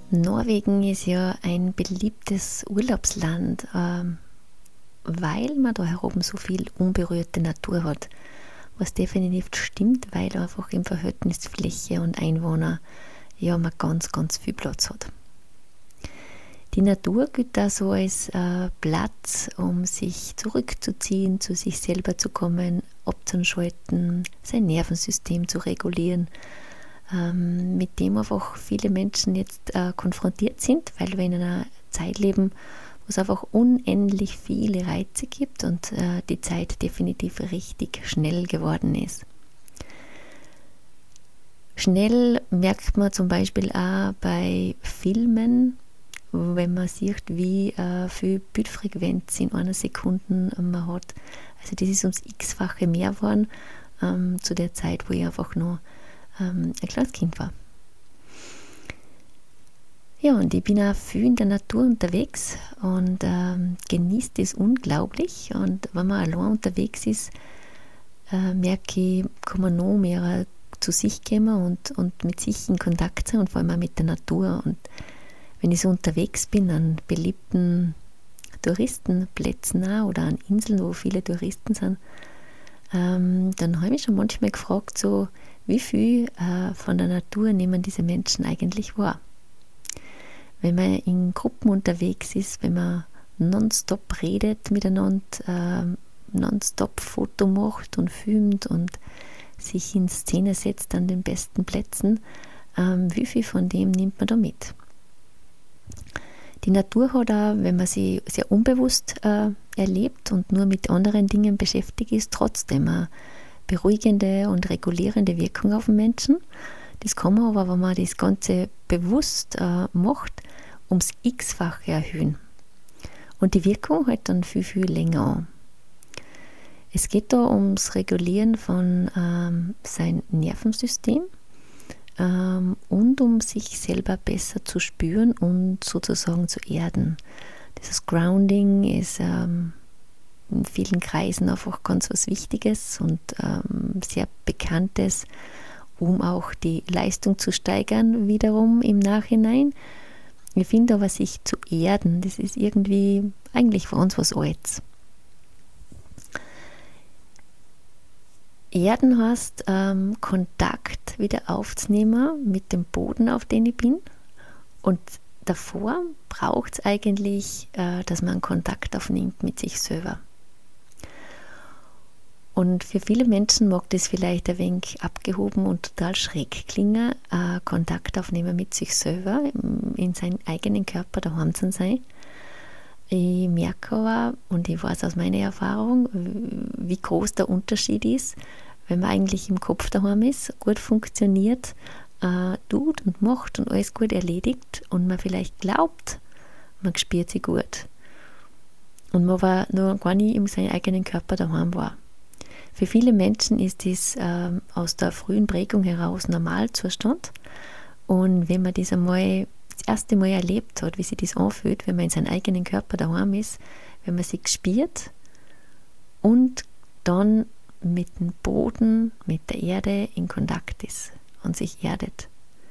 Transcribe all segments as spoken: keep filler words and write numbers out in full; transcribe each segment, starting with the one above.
Norwegen ist ja ein beliebtes Urlaubsland, ähm, weil man da herum so viel unberührte Natur hat. Was definitiv stimmt, weil einfach im Verhältnis Fläche und Einwohner ja man ganz, ganz viel Platz hat. Die Natur gilt da so als äh, Platz, um sich zurückzuziehen, zu sich selber zu kommen, abzuschalten, sein Nervensystem zu regulieren, ähm, mit dem einfach viele Menschen jetzt äh, konfrontiert sind, weil wir in einer Zeit leben, wo es einfach unendlich viele Reize gibt und äh, die Zeit definitiv richtig schnell geworden ist. Schnell merkt man zum Beispiel auch bei Filmen, wenn man sieht, wie äh, viel Bildfrequenz in einer Sekunde man hat. Also das ist ums x-fache mehr geworden ähm, zu der Zeit, wo ich einfach noch ähm, ein kleines Kind war. Ja, und ich bin auch viel in der Natur unterwegs und ähm, genieße das unglaublich. Und wenn man allein unterwegs ist, äh, merke ich, kann man noch mehr zu sich kommen und, und mit sich in Kontakt sein und vor allem auch mit der Natur. Und wenn ich so unterwegs bin an beliebten Touristenplätzen auch oder an Inseln, wo viele Touristen sind, ähm, dann habe ich mich schon manchmal gefragt, so, wie viel äh, von der Natur nehmen diese Menschen eigentlich wahr? Wenn man in Gruppen unterwegs ist, wenn man nonstop redet miteinander, äh, nonstop Foto macht und filmt und sich in Szene setzt an den besten Plätzen, ähm, wie viel von dem nimmt man da mit? Die Natur hat auch, wenn man sie sehr unbewusst äh, erlebt und nur mit anderen Dingen beschäftigt ist, trotzdem eine beruhigende und regulierende Wirkung auf den Menschen. Das kann man aber, wenn man das Ganze bewusst äh, macht, ums x-fache erhöhen. Und die Wirkung hält dann viel, viel länger an. Es geht da ums Regulieren von ähm, seinem Nervensystem ähm, und um sich selber besser zu spüren und sozusagen zu erden. Dieses Grounding ist ähm, in vielen Kreisen einfach ganz was Wichtiges und ähm, sehr Bekanntes, um auch die Leistung zu steigern, wiederum im Nachhinein. Ich finde aber, sich zu erden, das ist irgendwie eigentlich für uns was Altes. Erden heißt, ähm, Kontakt wieder aufzunehmen mit dem Boden, auf dem ich bin. Und davor braucht es eigentlich, äh, dass man Kontakt aufnimmt mit sich selber. Und für viele Menschen mag das vielleicht ein wenig abgehoben und total schräg klingen, äh, Kontakt aufnehmen mit sich selber, in seinem eigenen Körper daheim zu sein. Ich merke aber, und ich weiß aus meiner Erfahrung, wie groß der Unterschied ist, wenn man eigentlich im Kopf daheim ist, gut funktioniert, äh, tut und macht und alles gut erledigt und man vielleicht glaubt, man spürt sich gut. Und man war nur gar nicht in seinem eigenen Körper daheim war. Für viele Menschen ist das äh, aus der frühen Prägung heraus Normalzustand. Und wenn man das einmal das erste Mal erlebt hat, wie sich das anfühlt, wenn man in seinem eigenen Körper daheim ist, wenn man sich spürt und dann mit dem Boden, mit der Erde in Kontakt ist und sich erdet,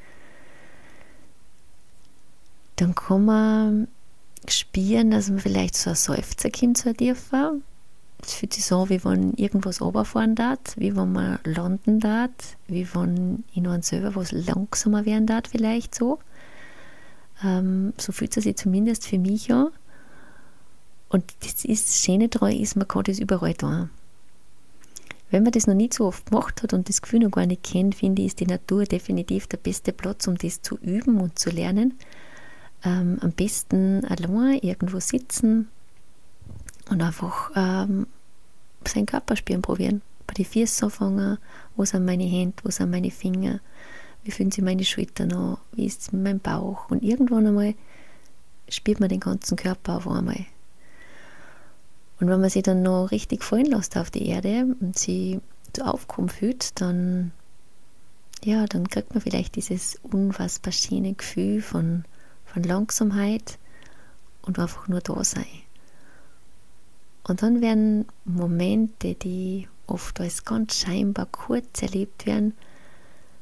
dann kann man spüren, dass man vielleicht so ein Seufzer kommt, so ein tiefer. Es fühlt sich so an, wie wenn irgendwas runterfahren darf, wie wenn man landen darf, wie wenn in einem selber was langsamer werden darf, vielleicht so. Ähm, so fühlt es sich zumindest für mich an. Und das, ist, das Schöne daran ist, man kann das überall tun. Wenn man das noch nicht so oft gemacht hat und das Gefühl noch gar nicht kennt, finde ich, ist die Natur definitiv der beste Platz, um das zu üben und zu lernen. Ähm, am besten allein irgendwo sitzen und einfach ähm, seinen Körper spüren, probieren. Bei den Füßen anfangen, wo sind meine Hände, wo sind meine Finger, wie fühlen sich meine Schultern an, wie ist es mit meinem Bauch. Und irgendwann einmal spürt man den ganzen Körper auf einmal. Und wenn man sich dann noch richtig fallen lässt auf die Erde und sie so aufkommen fühlt, dann, ja, dann kriegt man vielleicht dieses unfassbar schöne Gefühl von, von Langsamkeit und einfach nur da sein. Und dann werden Momente, die oft als ganz scheinbar kurz erlebt werden,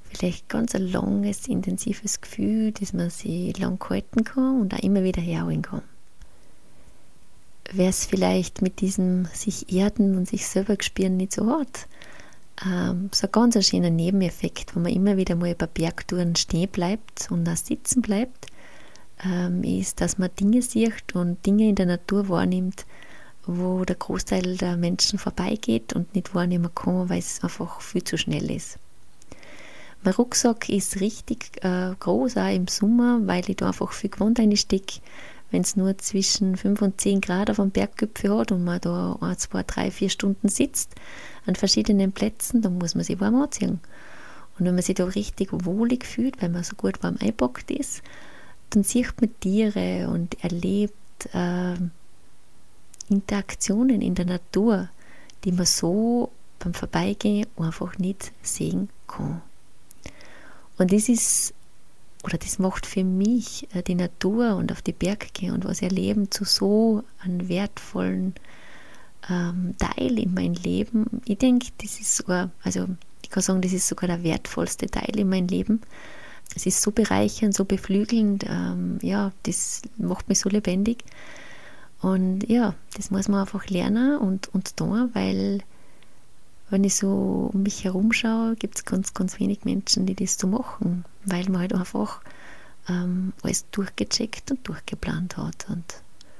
vielleicht ganz ein langes, intensives Gefühl, das man sich lang halten kann und auch immer wieder herholen kann. Wer es vielleicht mit diesem sich erden und sich selber spüren nicht so hat, ähm, so ein ganz schöner Nebeneffekt, wo man immer wieder mal bei Bergtouren stehen bleibt und auch sitzen bleibt, ähm, ist, dass man Dinge sieht und Dinge in der Natur wahrnimmt, wo der Großteil der Menschen vorbeigeht und nicht wahrnehmen kann, weil es einfach viel zu schnell ist. Mein Rucksack ist richtig äh, groß, auch im Sommer, weil ich da einfach viel Gewand reinstecke. Wenn es nur zwischen fünf und zehn Grad auf dem Berggipfel hat und man da ein, zwei, drei, vier Stunden sitzt an verschiedenen Plätzen, dann muss man sich warm anziehen. Und wenn man sich da richtig wohlig fühlt, weil man so gut warm eingepackt ist, dann sieht man Tiere und erlebt äh, Interaktionen in der Natur, die man so beim Vorbeigehen einfach nicht sehen kann. Und das ist, oder das macht für mich die Natur und auf die Berge gehen und was erleben zu so einem wertvollen ähm, Teil in meinem Leben. Ich denke, das ist sogar, also ich kann sagen, das ist sogar der wertvollste Teil in meinem Leben. Es ist so bereichernd, so beflügelnd, ähm, ja, das macht mich so lebendig. Und ja, das muss man einfach lernen und, und tun, weil wenn ich so um mich herum schaue, gibt es ganz, ganz wenig Menschen, die das so machen, weil man halt einfach ähm, alles durchgecheckt und durchgeplant hat. Und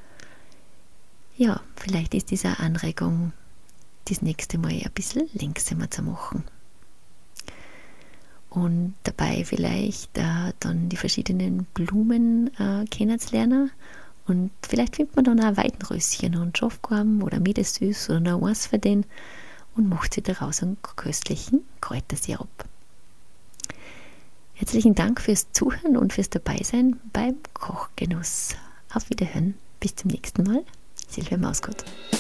ja, vielleicht ist diese Anregung, das nächste Mal ein bisschen langsamer zu machen. Und dabei vielleicht äh, dann die verschiedenen Blumen äh, kennenzulernen. Und vielleicht findet man dann auch ein Weidenröschen und Schafgarm oder Miedesüß oder noch eins für den und macht sich daraus einen köstlichen Kräutersirup. Herzlichen Dank fürs Zuhören und fürs Dabeisein beim Kochgenuss. Auf Wiederhören. Bis zum nächsten Mal. Silvia Mausgott.